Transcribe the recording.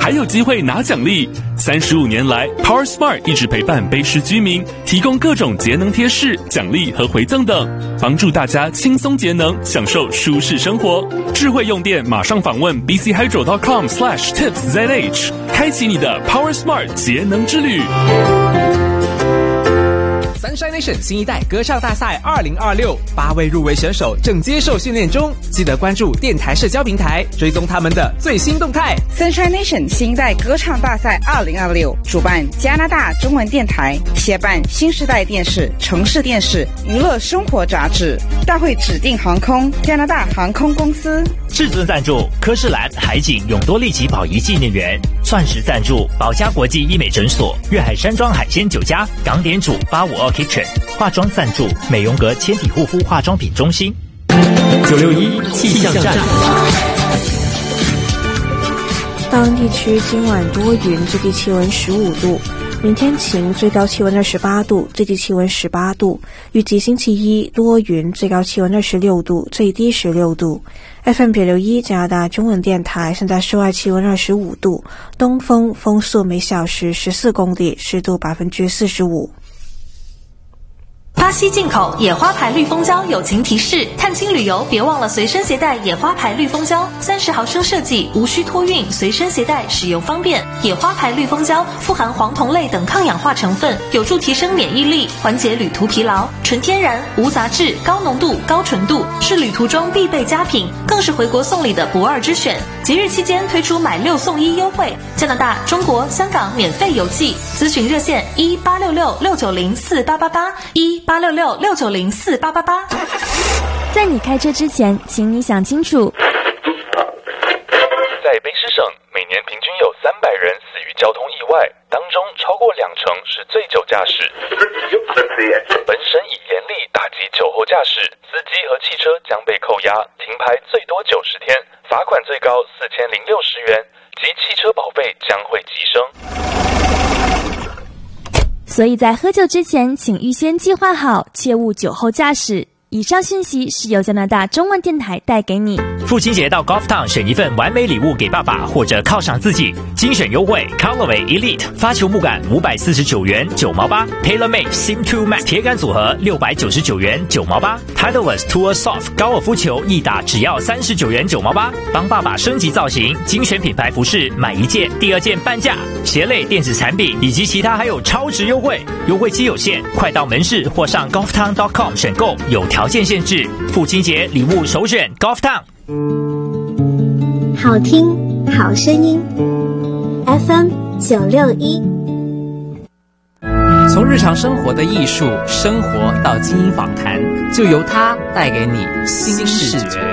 还有机会拿奖励。35年来 ，Power Smart 一直陪伴卑诗居民，提供各种节能贴士、奖励和回赠等，帮助大家轻松节能，享受舒适生活。智慧用电，马上访问 bchydro.com/tipszh， 开启你的 Power Smart 节能之旅。 Sunshine Nation 新一代歌唱大赛2026，8位入围选手正接受训练中，记得关注电台社交平台，追踪他们的最新动态。 Sunshine Nation 新一代歌唱大赛2026，主办加拿大中文电台，协办新时代电视、城市电视、娱乐生活杂志。大会指定航空加拿大航空公司。 至尊赞助科士兰海景永多利奇宝仪纪念园，钻石赞助宝嘉国际医美诊所、粤海山庄海鲜酒家、港点主852 Kitchen， 化妆赞助美容阁纤体护肤化妆品中心。961气象站。 大安地区今晚多云，最低气温15度，明天晴，最高气温28度，最低气温18度。预计星期一多云，最高气温26度，最低16度。FM 961加拿大中文电台，现在室外气温25度，东风，风速每小时14公里，湿度45%。 巴西进口野花牌绿蜂胶友情提示：探亲旅游别忘了随身携带野花牌绿蜂胶，30毫升设计，无需托运，随身携带，使用方便。野花牌绿蜂胶富含黄酮类等抗氧化成分，有助提升免疫力，缓解旅途疲劳。纯天然，无杂质，高浓度、高纯度，是旅途中必备佳品，更是回国送礼的不二之选。节日期间推出买6送1优惠，加拿大、中国、香港免费邮寄。咨询热线1-866-690-4888，1-866-690-4888。 在你开车之前，请你想清楚。 在卑诗省，每年平均有300人死于交通意外，当中超过20%是醉酒驾驶。本省已严厉打击酒后驾驶，司机和汽车将被扣押，停牌最多90天，罚款最高4060元，及汽车保费将会提升。 所以在喝酒之前，请预先计划好，切勿酒后驾驶。以上讯息是由加拿大中文电台带给你。 父亲节到 Golftown 选一份完美礼物给爸爸，或者犒赏自己，精选优惠 Callaway Elite 发球木杆549元9毛8， TaylorMade Sim2 Max 铁杆组合699元9毛8， Titleist Tour Soft 高尔夫球一打只要39元9毛8。帮爸爸升级造型，精选品牌服饰买1件第2件半价，鞋类电子产品以及其他还有超值优惠，优惠期有限，快到门市或上 golftown.com 选购，有条件限制。父亲节礼物首选 Golftown。 好听好声音 FM 961。 从日常生活的艺术生活到精英访谈，就由它带给你新视觉。